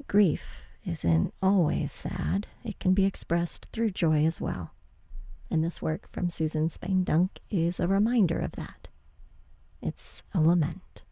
Grief isn't always sad, it can be expressed through joy as well. And this work from Susan Spain Dunk is a reminder of that. It's a lament.